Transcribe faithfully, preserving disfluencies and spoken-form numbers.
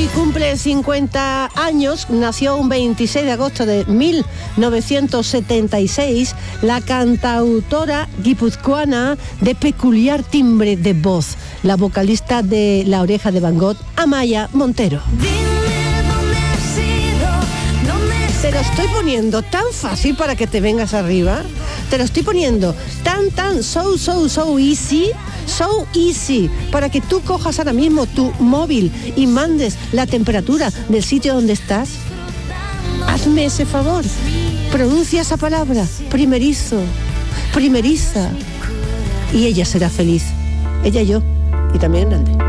cumple cincuenta años, nació un veintiséis de agosto de mil novecientos setenta y seis, la cantautora guipuzcoana de peculiar timbre de voz, la vocalista de La Oreja de Van Gogh, Amaia Montero. Te lo estoy poniendo tan fácil para que te vengas arriba, te lo estoy poniendo tan, tan, so, so, so easy, so easy, para que tú cojas ahora mismo tu móvil y mandes la temperatura del sitio donde estás. Hazme ese favor, pronuncia esa palabra, primerizo, primeriza, y ella será feliz, ella y yo, y también Hernández.